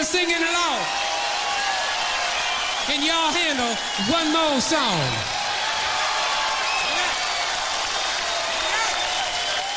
singing along. Can y'all handle one more song?